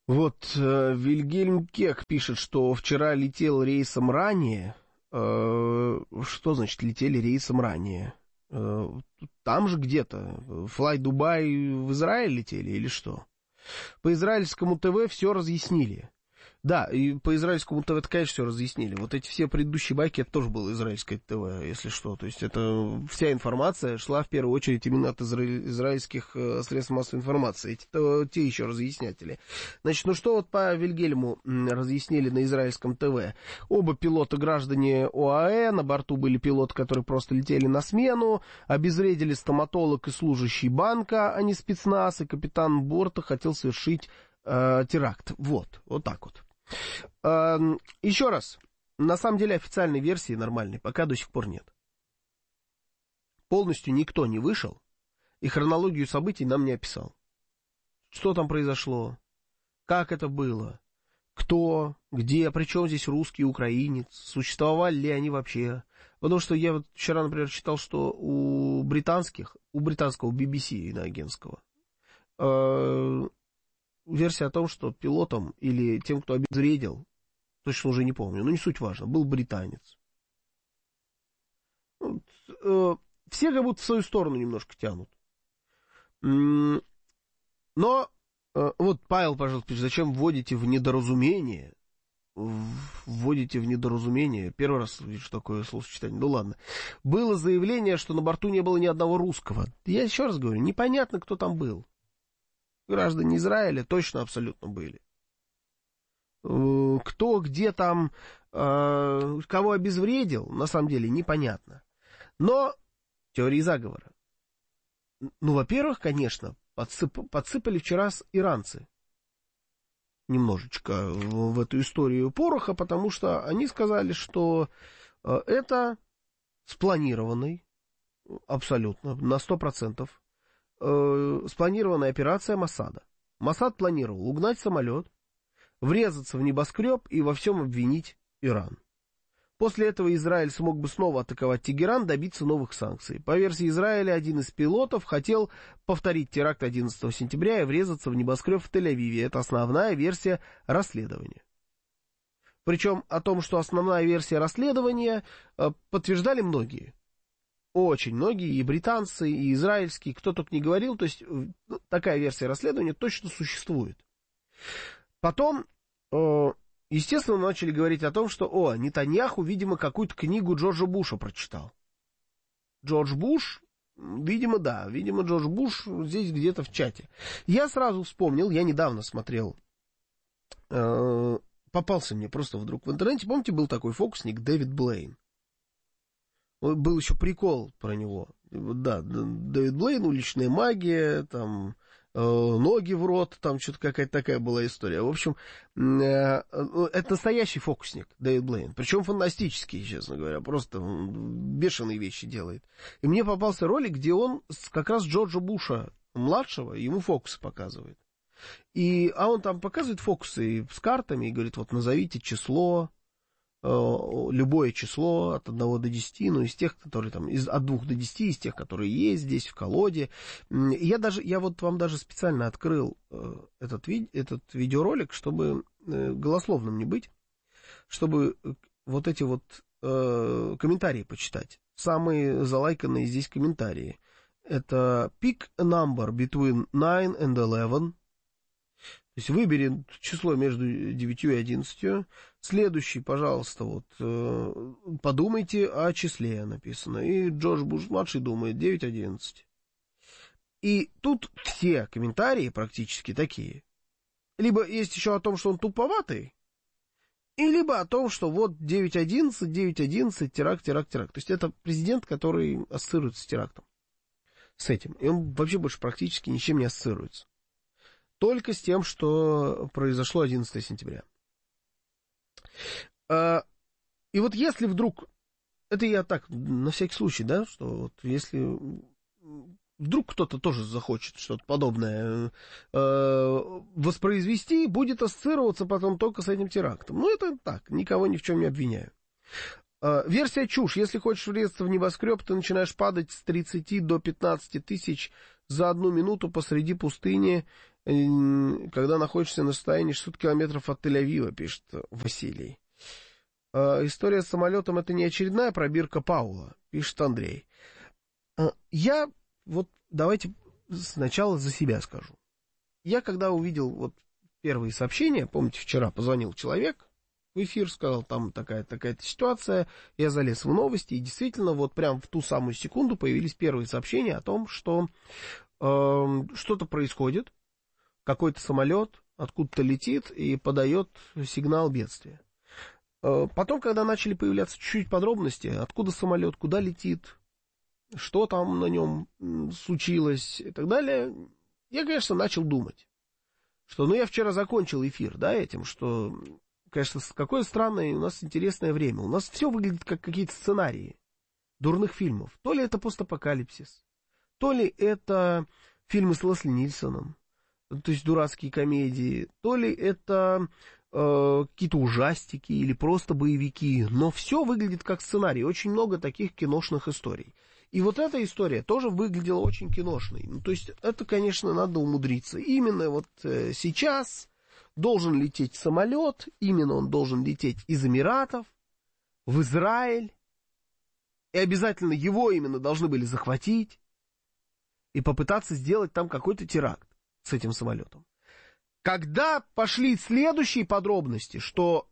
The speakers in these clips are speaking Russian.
Вот Вильгельм Кек пишет, что вчера летел рейсом ранее. Что значит летели рейсом ранее? Там же где-то. Fly Dubai в Израиль летели или что? По израильскому ТВ все разъяснили. Да, и по израильскому ТВ, конечно, все разъяснили. Вот эти все предыдущие байки, это тоже было израильское ТВ, если что. То есть это вся информация шла в первую очередь именно от израильских средств массовой информации. Те еще разъяснятели. Значит, ну что вот по Вильгельму разъяснили на израильском ТВ? Оба пилота граждане ОАЭ, на борту были пилоты, которые просто летели на смену, обезвредили стоматолог и служащий банка, а не спецназ, и капитан борта хотел совершить теракт. Вот так вот. Еще раз, на самом деле официальной версии нормальной пока до сих пор нет. Полностью никто не вышел и хронологию событий нам не описал. Что там произошло, как это было, кто, где, причем здесь русский, украинец, существовали ли они вообще. Потому что я вот вчера, например, читал, что у британского BBC иноагентского, версия о том, что пилотом или тем, кто обезвредил, точно уже не помню, но не суть важно, был британец. Все как будто в свою сторону немножко тянут. Но вот Павел, пожалуйста, пишет, зачем вводите в недоразумение? Вводите в недоразумение. Первый раз вижу такое словосочетание. Ну ладно. Было заявление, что на борту не было ни одного русского. Я еще раз говорю, непонятно, кто там был. Граждане Израиля точно абсолютно были. Кто, где там, кого обезвредил, на самом деле непонятно. Но теории заговора. Ну, во-первых, конечно, подсыпали вчера иранцы немножечко в эту историю пороха, потому что они сказали, что это спланированный, абсолютно, на 100%, спланированная операция Моссада. Моссад планировал угнать самолет, врезаться в небоскреб и во всем обвинить Иран. После этого Израиль смог бы снова атаковать Тегеран, добиться новых санкций. По версии Израиля, один из пилотов хотел повторить теракт 11 сентября и врезаться в небоскреб в Тель-Авиве. Это основная версия расследования. Причем о том, что основная версия расследования, подтверждали многие. Очень многие, и британцы, и израильские, кто только не говорил, то есть такая версия расследования точно существует. Потом, естественно, начали говорить о том, что, Нетаньяху, видимо, какую-то книгу Джорджа Буша прочитал. Джордж Буш, видимо, Джордж Буш здесь где-то в чате. Я сразу вспомнил, я недавно смотрел, попался мне просто вдруг в интернете, помните, был такой фокусник Дэвид Блейн? Был еще прикол про него. Да, Дэвид Блейн, уличная магия, там, ноги в рот, там что-то какая-то такая была история. В общем, это настоящий фокусник, Дэвид Блейн. Причем фантастический, честно говоря, просто бешеные вещи делает. И мне попался ролик, где он как раз Джорджа Буша младшего, ему фокусы показывает. А он там показывает фокусы с картами и говорит, вот назовите число, любое число от 1 до 10, ну, из тех, которые там, от 2 до 10, из тех, которые есть здесь в колоде. Я вот вам даже специально открыл этот видеоролик, чтобы голословным не быть, чтобы вот эти вот комментарии почитать. Самые залайканные здесь комментарии. Это pick a number between 9 and 11. То есть выбери число между 9 и 11. Следующий, пожалуйста, вот подумайте о числе, написано. И Джордж Буш-младший думает 9-11. И тут все комментарии практически такие. Либо есть еще о том, что он туповатый, и либо о том, что вот 9-11, 9-11, теракт. То есть это президент, который ассоциируется с терактом. С этим. И он вообще больше практически ничем не ассоциируется. Только с тем, что произошло 11 сентября. И вот если вдруг, это я так, на всякий случай, да, что вот если вдруг кто-то тоже захочет что-то подобное воспроизвести, будет ассоциироваться потом только с этим терактом. Ну, это так, никого ни в чем не обвиняю. Версия чушь. Если хочешь врезаться в небоскреб, ты начинаешь падать с 30 до 15 тысяч за 1 минуту посреди пустыни. когда находишься на расстоянии 600 километров от Тель-Авива, пишет Василий. История с самолетом — это не очередная пробирка Паула, пишет Андрей. Я вот давайте сначала за себя скажу. Я когда увидел вот первые сообщения, помните, вчера позвонил человек в эфир, сказал, там такая-то ситуация, я залез в новости, и действительно вот прям в ту самую секунду появились первые сообщения о том, что что-то происходит, какой-то самолет откуда-то летит и подает сигнал бедствия. Потом, когда начали появляться чуть-чуть подробности, откуда самолет, куда летит, что там на нем случилось и так далее, я, конечно, начал думать, что, я вчера закончил эфир, да, этим, что, конечно, какое странное у нас интересное время. У нас все выглядит как какие-то сценарии дурных фильмов. То ли это постапокалипсис, то ли это фильмы с Лесли Нильсоном, то есть дурацкие комедии, то ли это какие-то ужастики или просто боевики, но все выглядит как сценарий. Очень много таких киношных историй. И вот эта история тоже выглядела очень киношной. То есть это, конечно, надо умудриться. Именно вот сейчас должен лететь самолет, именно он должен лететь из Эмиратов в Израиль, и обязательно его именно должны были захватить и попытаться сделать там какой-то теракт с этим самолетом. Когда пошли следующие подробности, что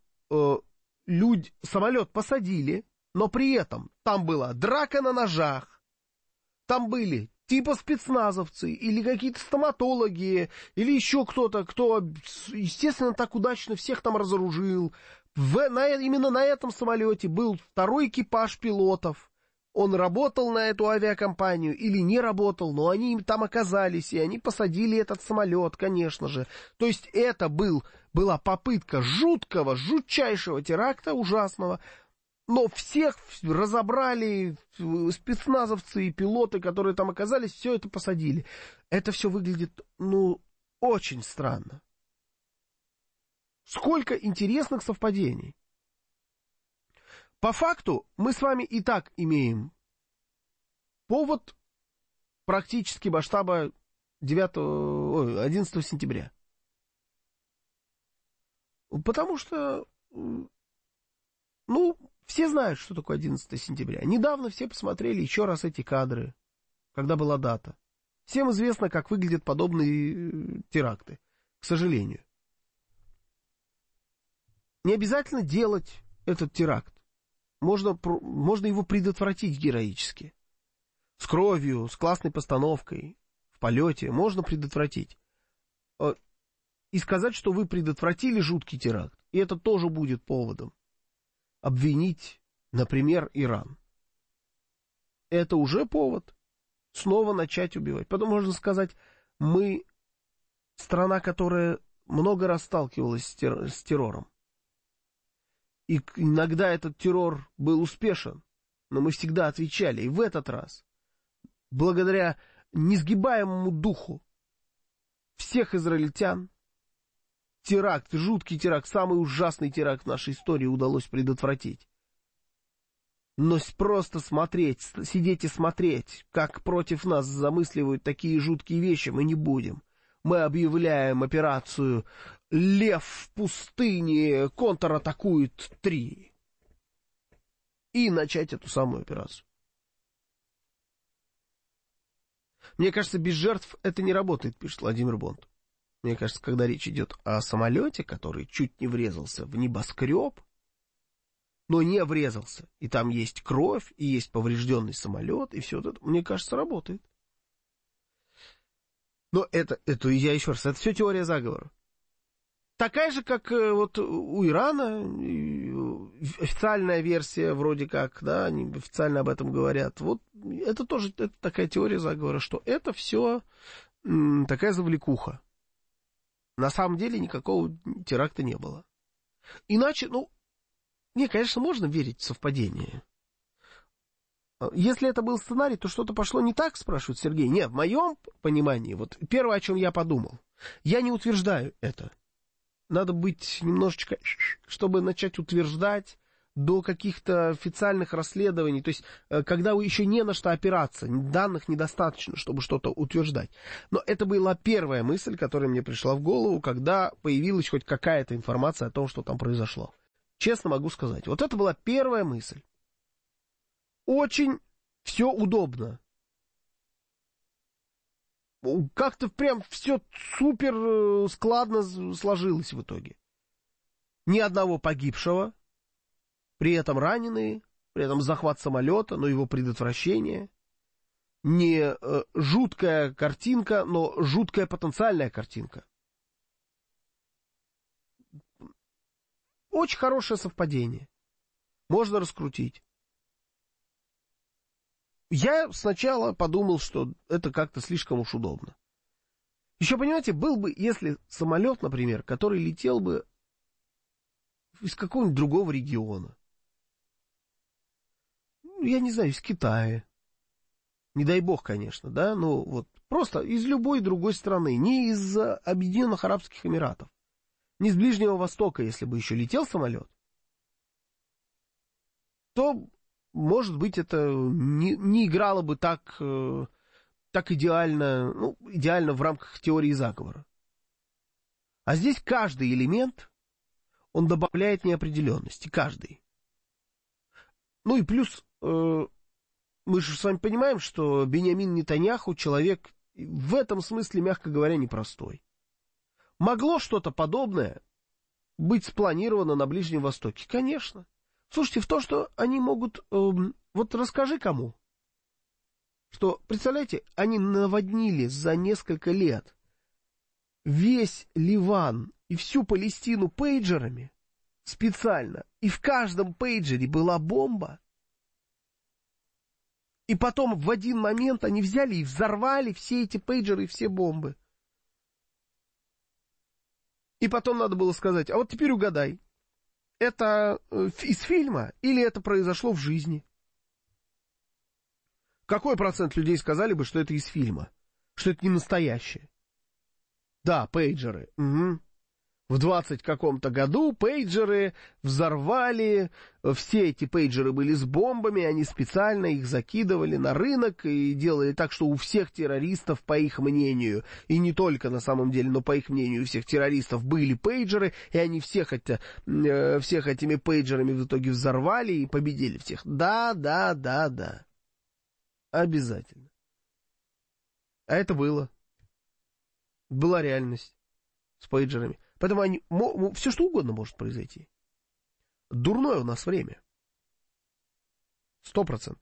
самолет посадили, но при этом там была драка на ножах, там были типа спецназовцы или какие-то стоматологи, или еще кто-то, кто, естественно, так удачно всех там разоружил. Именно на этом самолете был второй экипаж пилотов. Он работал на эту авиакомпанию или не работал, но они там оказались, и они посадили этот самолет, конечно же. То есть это была попытка жутчайшего теракта, ужасного, но всех разобрали, спецназовцы и пилоты, которые там оказались, все это посадили. Это все выглядит, очень странно. Сколько интересных совпадений. По факту мы с вами и так имеем повод практически масштаба 11 сентября. Потому что, все знают, что такое 11 сентября. Недавно все посмотрели еще раз эти кадры, когда была дата. Всем известно, как выглядят подобные теракты, к сожалению. Не обязательно делать этот теракт. Можно его предотвратить героически. С кровью, с классной постановкой, в полете можно предотвратить. И сказать, что вы предотвратили жуткий теракт, и это тоже будет поводом обвинить, например, Иран. Это уже повод снова начать убивать. Потом можно сказать, мы страна, которая много раз сталкивалась с террором. И иногда этот террор был успешен, но мы всегда отвечали. И в этот раз, благодаря несгибаемому духу всех израильтян, жуткий теракт, самый ужасный теракт в нашей истории удалось предотвратить. Но просто сидеть и смотреть, как против нас замысливают такие жуткие вещи, мы не будем. Мы объявляем операцию «Лев в пустыне контратакует 3». И начать эту самую операцию. Мне кажется, без жертв это не работает, пишет Владимир Бонд. Мне кажется, когда речь идет о самолете, который чуть не врезался в небоскреб, но не врезался, и там есть кровь, и есть поврежденный самолет, и все это, мне кажется, работает. Но это я еще раз, это все теория заговора. Такая же, как вот у Ирана, официальная версия вроде как, да, они официально об этом говорят. Вот это тоже такая теория заговора, что это все такая завлекуха. На самом деле никакого теракта не было. Иначе, конечно, можно верить в совпадение. Если это был сценарий, то что-то пошло не так, спрашивает Сергей. Нет, в моем понимании, вот первое, о чем я подумал, я не утверждаю это. Надо быть немножечко, чтобы начать утверждать, до каких-то официальных расследований, то есть когда еще не на что опираться, данных недостаточно, чтобы что-то утверждать. Но это была первая мысль, которая мне пришла в голову, когда появилась хоть какая-то информация о том, что там произошло. Честно могу сказать, вот это была первая мысль. Очень все удобно. Как-то прям все супер складно сложилось в итоге. Ни одного погибшего, при этом раненые, при этом захват самолета, но его предотвращение. Не жуткая картинка, но жуткая потенциальная картинка. Очень хорошее совпадение. Можно раскрутить. Я сначала подумал, что это как-то слишком уж удобно. Еще, понимаете, был бы, если самолет, например, который летел бы из какого-нибудь другого региона. Я не знаю, из Китая. Не дай бог, конечно, да, но вот просто из любой другой страны. Не из Объединенных Арабских Эмиратов. Не с Ближнего Востока, если бы еще летел самолет. То, может быть, это не играло бы так идеально, ну, идеально в рамках теории заговора. А здесь каждый элемент, он добавляет неопределенности, каждый. Ну и плюс, мы же с вами понимаем, что Биньямин Нетаньяху человек в этом смысле, мягко говоря, непростой. Могло что-то подобное быть спланировано на Ближнем Востоке? Конечно. Слушайте, в то, что они могут... вот расскажи кому, что, представляете, они наводнили за несколько лет весь Ливан и всю Палестину пейджерами специально, и в каждом пейджере была бомба, и потом в один момент они взяли и взорвали все эти пейджеры и все бомбы. И потом надо было сказать, а вот теперь угадай, это из фильма или это произошло в жизни? Какой процент людей сказали бы, что это из фильма? Что это не настоящее? Да, пейджеры. Угу. В 20 каком-то году пейджеры взорвали, все эти пейджеры были с бомбами, они специально их закидывали на рынок и делали так, что у всех террористов, по их мнению, и не только на самом деле, но по их мнению, у всех террористов были пейджеры, и они всех этими пейджерами в итоге взорвали и победили всех. Да. Обязательно. А это было. Была реальность с пейджерами. Поэтому все что угодно может произойти. Дурное у нас время. 100%.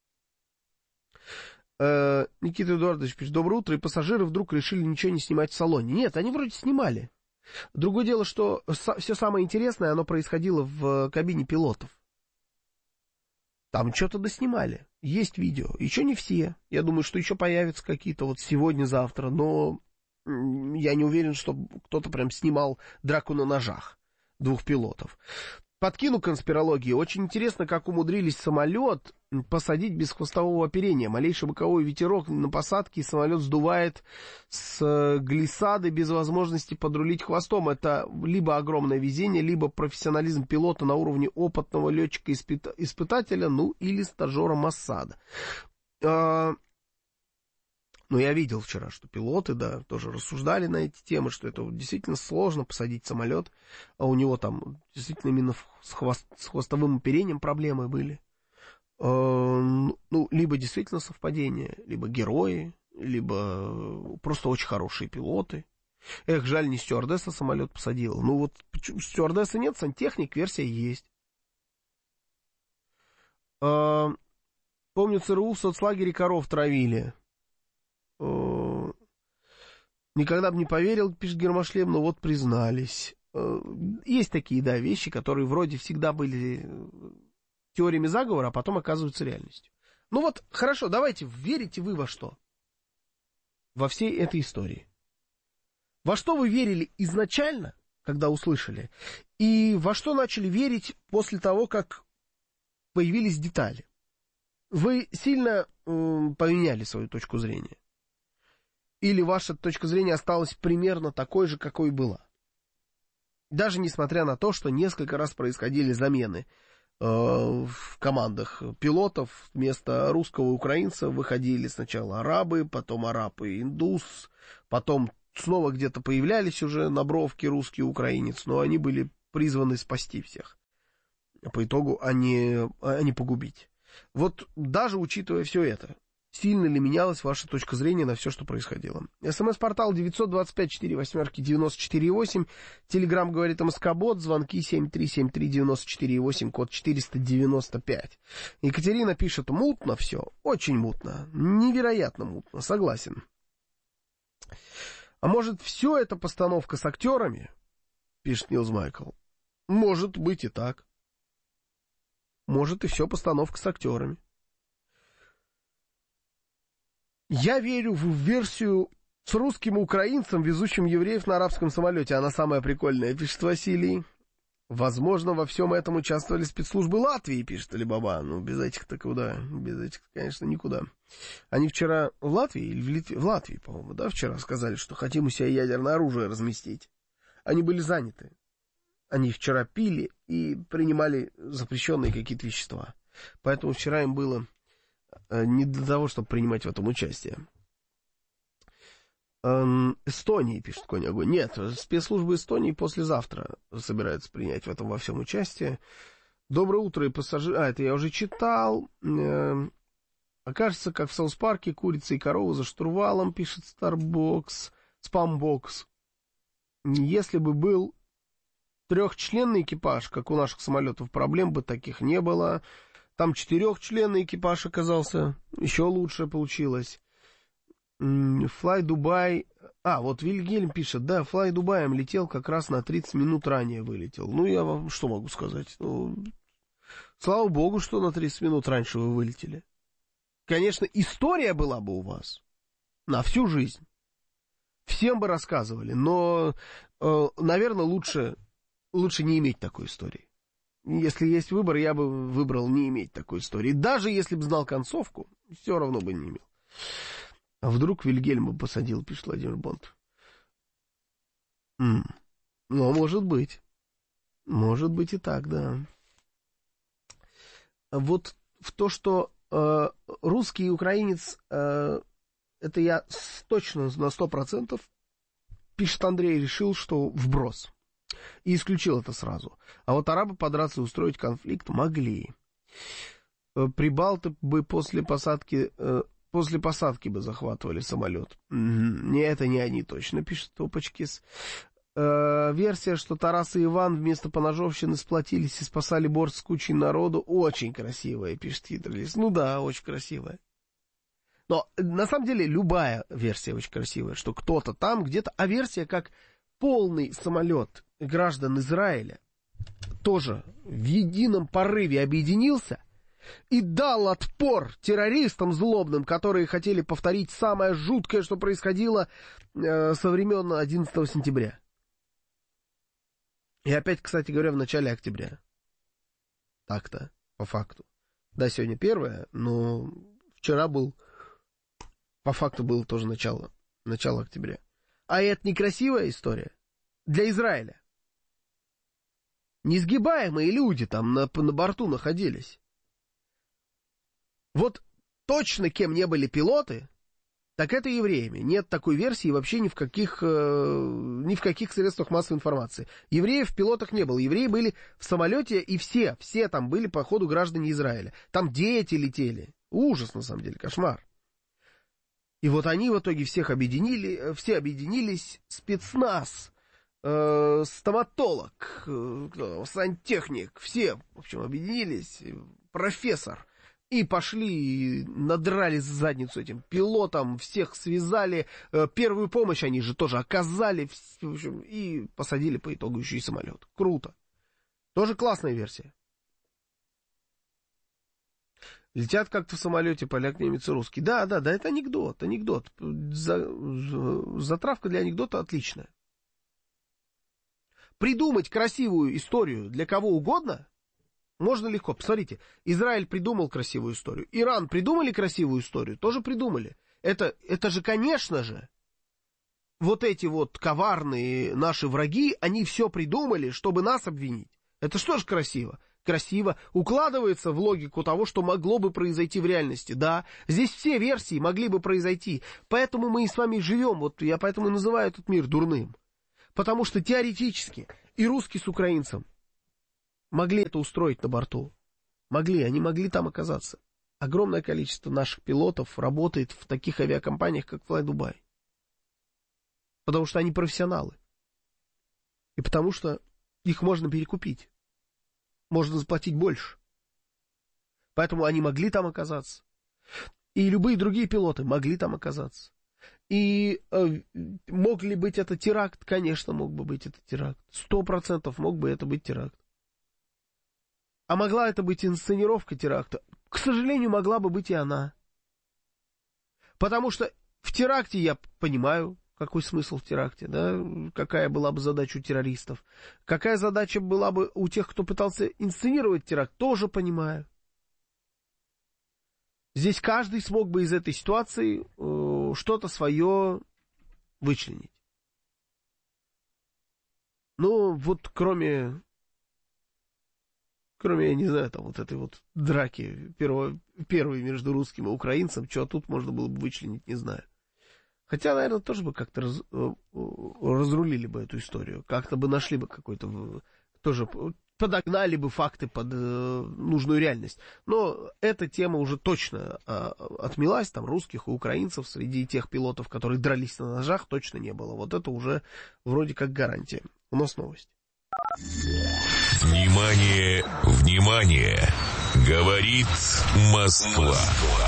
Никита Эдуардович пишет: доброе утро, и пассажиры вдруг решили ничего не снимать в салоне. Нет, они вроде снимали. Другое дело, что все самое интересное, оно происходило в кабине пилотов. Там что-то доснимали. Есть видео. Еще не все. Я думаю, что еще появятся какие-то вот сегодня-завтра, но... Я не уверен, что кто-то прям снимал драку на ножах двух пилотов. Подкину конспирологии. Очень интересно, как умудрились самолет посадить без хвостового оперения. Малейший боковой ветерок на посадке, и самолет сдувает с глиссады без возможности подрулить хвостом. Это либо огромное везение, либо профессионализм пилота на уровне опытного летчика-испытателя, ну или стажера Моссада. Но я видел вчера, что пилоты, да, тоже рассуждали на эти темы, что это действительно сложно посадить самолет, а у него там действительно именно с хвостовым оперением проблемы были. Ну, либо действительно совпадение, либо герои, либо просто очень хорошие пилоты. Эх, жаль, не стюардесса самолет посадила. Ну вот, стюардессы нет, сантехник, версия есть. Помню, ЦРУ в соцлагере коров травили. Никогда бы не поверил, пишет Гермошлем, но вот признались. Есть такие, да, вещи, которые вроде всегда были теориями заговора, а потом оказываются реальностью. Ну вот, хорошо, давайте, верите вы во что? Во всей этой истории. Во что вы верили изначально, когда услышали, и во что начали верить после того, как появились детали? Вы сильно поменяли свою точку зрения? Или ваша точка зрения осталась примерно такой же, какой была? Даже несмотря на то, что несколько раз происходили замены в командах пилотов вместо русского и украинца выходили сначала арабы, потом араб и индус, потом снова где-то появлялись уже на бровке русский и украинец, но они были призваны спасти всех. По итогу, а не погубить. Вот даже учитывая все это, сильно ли менялась ваша точка зрения на все, что происходило? СМС-портал 925-48-94-8. Телеграм говорит МСК-бот. Звонки 7373-94-8, код 495. Екатерина пишет: мутно все, очень мутно, невероятно мутно, согласен. А может, все это постановка с актерами? Пишет Нилс Майкл. Может быть и так. Может, и все постановка с актерами. Я верю в версию с русским украинцем, везущим евреев на арабском самолете. Она самая прикольная, пишет Василий. Возможно, во всем этом участвовали спецслужбы Латвии, пишет Алибаба. Ну, без этих-то куда? Без этих, конечно, никуда. Они вчера в Латвии, или в Литве? В Латвии, по-моему, да, вчера сказали, что хотим у себя ядерное оружие разместить. Они были заняты. Они вчера пили и принимали запрещенные какие-то вещества. Поэтому вчера им было не для того, чтобы принимать в этом участие. Эстонии, пишет Конь Огонь. Нет, спецслужбы Эстонии послезавтра собираются принять в этом во всем участие. Доброе утро, и пассажиры... это я уже читал. Окажется, как в Саус-парке, курица и корова за штурвалом, пишет Старбокс. Спамбокс. Если бы был трехчленный экипаж, как у наших самолетов, проблем бы таких не было. Там 4-членный экипаж оказался, еще лучше получилось. Fly Dubai... вот Вильгельм пишет, да, Fly Dubai летел как раз на 30 минут ранее вылетел. Ну, я вам что могу сказать? Ну, слава богу, что на 30 минут раньше вы вылетели. Конечно, история была бы у вас на всю жизнь. Всем бы рассказывали, но, наверное, лучше не иметь такой истории. Если есть выбор, я бы выбрал не иметь такой истории. Даже если бы знал концовку, все равно бы не имел. А вдруг Вильгельма посадил, пишет Владимир Бонд. Ну, может быть. Может быть и так, да. Вот в то, что русский и украинец, это я точно на 100%, пишет Андрей, решил, что вброс. И исключил это сразу. А вот арабы подраться и устроить конфликт могли. Прибалты бы после посадки бы захватывали самолет. Не, это не они точно, пишет Топочкис. Версия, что Тарас и Иван вместо поножовщины сплотились и спасали борт с кучей народу, очень красивая, пишет Хитролис. Ну да, очень красивая. Но на самом деле любая версия очень красивая, что кто-то там где-то, а версия как полный самолет граждан Израиля тоже в едином порыве объединился и дал отпор террористам злобным, которые хотели повторить самое жуткое, что происходило со времен 11 сентября. И опять, кстати говоря, в начале октября. Так-то, по факту. Да, сегодня 1, но вчера по факту было тоже начало октября. А это некрасивая история для Израиля. Несгибаемые люди там на борту находились. Вот точно кем не были пилоты, так это евреями. Нет такой версии вообще ни в каких средствах массовой информации. Евреев в пилотах не было. Евреи были в самолете, и все там были, по ходу, граждане Израиля. Там дети летели. Ужас, на самом деле, кошмар. И вот они в итоге все объединились, спецназ, стоматолог, сантехник, все, в общем, объединились, профессор, и пошли, и надрали задницу этим пилотам, всех связали, первую помощь они же тоже оказали, в общем, и посадили по итогу еще и самолет. Круто. Тоже классная версия. Летят как-то в самолете поляк, немец и русский. Да, это анекдот. Затравка для анекдота отличная. Придумать красивую историю для кого угодно можно легко. Посмотрите, Израиль придумал красивую историю. Иран придумали красивую историю, тоже придумали. Это же, конечно же, вот эти вот коварные наши враги, они все придумали, чтобы нас обвинить. Это что ж красиво? красиво, укладывается в логику того, что могло бы произойти в реальности. Да, здесь все версии могли бы произойти. Поэтому мы и с вами живем. Вот я поэтому и называю этот мир дурным. Потому что теоретически и русские с украинцем могли это устроить на борту. Они могли там оказаться. Огромное количество наших пилотов работает в таких авиакомпаниях, как Fly-Dubai. Потому что они профессионалы. И потому что их можно перекупить. Можно заплатить больше. Поэтому они могли там оказаться. И любые другие пилоты могли там оказаться. И мог ли быть это теракт? Конечно, мог бы быть это теракт. 100% мог бы это быть теракт. А могла это быть инсценировка теракта? К сожалению, могла бы быть и она. Потому что в теракте я понимаю, какой смысл в теракте, да? Какая была бы задача у террористов. Какая задача была бы у тех, кто пытался инсценировать теракт, тоже понимаю. Здесь каждый смог бы из этой ситуации что-то свое вычленить. Ну, вот кроме, я не знаю, там вот этой вот драки первой между русским и украинцем, что тут можно было бы вычленить, не знаю. Хотя, наверное, тоже бы как-то разрулили бы эту историю. Как-то бы нашли бы какой-то... Тоже подогнали бы факты под нужную реальность. Но эта тема уже точно отмелась. Там русских и украинцев среди тех пилотов, которые дрались на ножах, точно не было. Вот это уже вроде как гарантия. У нас новость. Внимание, внимание! Говорит Москва.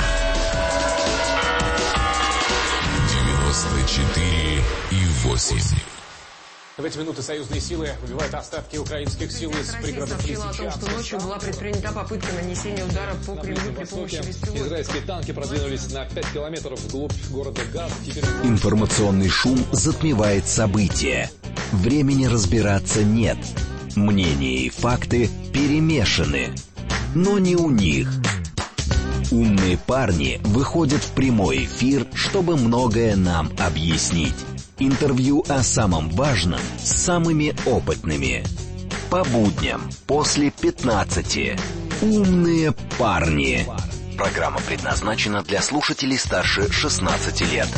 94,8. В эти минуты союзные силы выбивают остатки украинских сил из пригородов сообщила о том, что ночью была предпринята попытка нанесения удара по Кремлю при помощи беспилотников. Израильские танки продвинулись на 5 километров вглубь города Газ. Информационный шум затмевает события. Времени разбираться нет. Мнения и факты перемешаны. Но не у них. Умные парни выходят в прямой эфир, чтобы многое нам объяснить. Интервью о самом важном с самыми опытными. По будням после 15. Умные парни. Программа предназначена для слушателей старше 16 лет.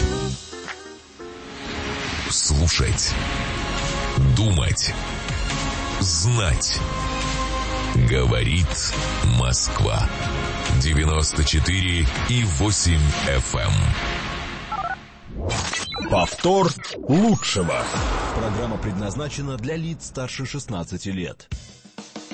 Слушать. Думать. Знать. Говорит Москва. 94,8 FM. Повтор лучшего. Программа предназначена для лиц старше 16 лет.